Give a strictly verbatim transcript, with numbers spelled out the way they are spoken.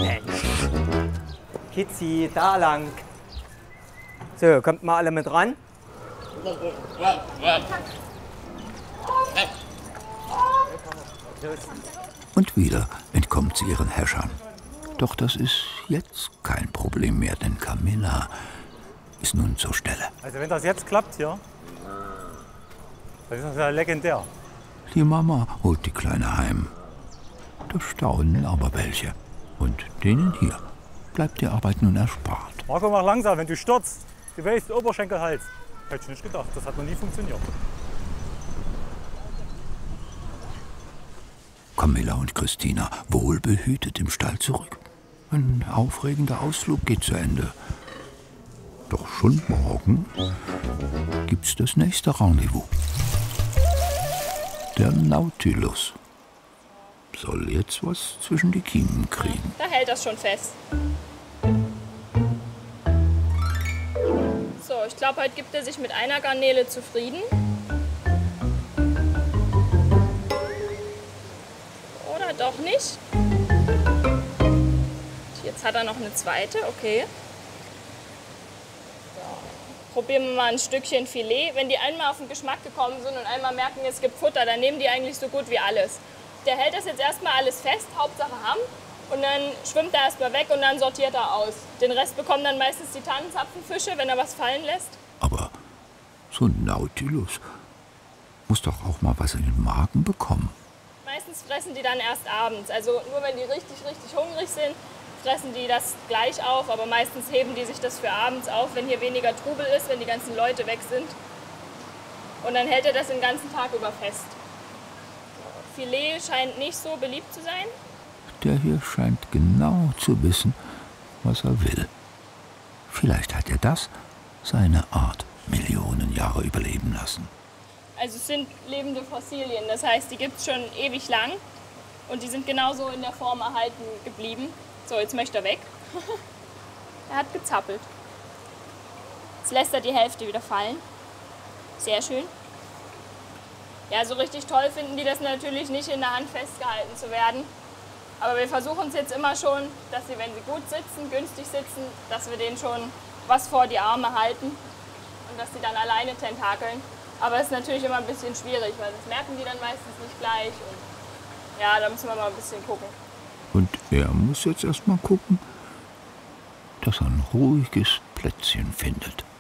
Mensch. Kitzi, da lang. So, kommt mal alle mit ran. Und wieder entkommt sie ihren Herrschern. Doch das ist jetzt kein Problem mehr, denn Camilla ist nun zur Stelle. Also wenn das jetzt klappt hier, dann ist das ja legendär. Die Mama holt die Kleine heim. Da staunen aber welche. Und denen hier bleibt die Arbeit nun erspart. Marco, mach langsam, wenn du stürzt. Du weißt, Oberschenkelhals. Hätte ich nicht gedacht, das hat noch nie funktioniert. Camilla und Christina wohlbehütet im Stall zurück. Ein aufregender Ausflug geht zu Ende. Doch schon morgen gibt's das nächste Rendezvous. Der Nautilus soll jetzt was zwischen die Kiemen kriegen. Da hält das schon fest. So, ich glaube, heute gibt er sich mit einer Garnele zufrieden. Oder doch nicht. Jetzt hat er noch eine zweite, okay. So. Probieren wir mal ein Stückchen Filet. Wenn die einmal auf den Geschmack gekommen sind und einmal merken, es gibt Futter, dann nehmen die eigentlich so gut wie alles. Der hält das jetzt erstmal alles fest, Hauptsache haben. Und dann schwimmt er erstmal weg und dann sortiert er aus. Den Rest bekommen dann meistens die Tannenzapfenfische, wenn er was fallen lässt. Aber so ein Nautilus muss doch auch mal was in den Magen bekommen. Meistens fressen die dann erst abends. Also nur wenn die richtig, richtig hungrig sind, fressen die das gleich auf. Aber meistens heben die sich das für abends auf, wenn hier weniger Trubel ist, wenn die ganzen Leute weg sind. Und dann hält er das den ganzen Tag über fest. Filet scheint nicht so beliebt zu sein. Der hier scheint genau zu wissen, was er will. Vielleicht hat er das seine Art Millionen Jahre überleben lassen. Also es sind lebende Fossilien, das heißt, die gibt es schon ewig lang und die sind genauso in der Form erhalten geblieben. So, jetzt möchte er weg. Er hat gezappelt. Jetzt lässt er die Hälfte wieder fallen. Sehr schön. Ja, so richtig toll finden die das natürlich nicht, in der Hand festgehalten zu werden. Aber wir versuchen es jetzt immer schon, dass sie, wenn sie gut sitzen, günstig sitzen, dass wir denen schon was vor die Arme halten und dass sie dann alleine tentakeln. Aber es ist natürlich immer ein bisschen schwierig, weil das merken die dann meistens nicht gleich. Und ja, da müssen wir mal ein bisschen gucken. Und er muss jetzt erst mal gucken, dass er ein ruhiges Plätzchen findet.